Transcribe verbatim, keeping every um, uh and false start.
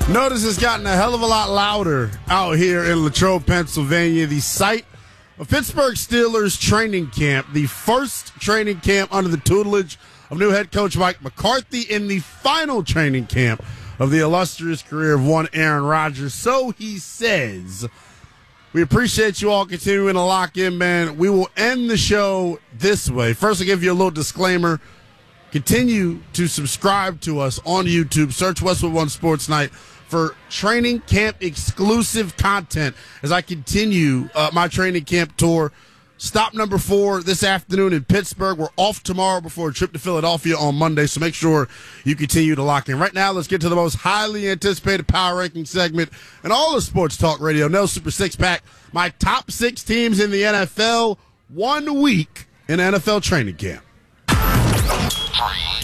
Notice it's gotten a hell of a lot louder out here in Latrobe, Pennsylvania, the site of Pittsburgh Steelers training camp, the first training camp under the tutelage of new head coach Mike McCarthy, in the final training camp of the illustrious career of one Aaron Rodgers. So he says. We appreciate you all continuing to lock in, man. We will end the show this way. First, I'll give you a little disclaimer. Continue to subscribe to us on YouTube. Search Westwood One Sports Night for training camp exclusive content as I continue uh, my training camp tour. Stop number four this afternoon in Pittsburgh. We're off tomorrow before a trip to Philadelphia on Monday, so make sure you continue to lock in. Right now, let's get to the most highly anticipated power ranking segment in all of sports talk radio. No Super Six Pack. My top six teams in the N F L, one week in N F L training camp. Three.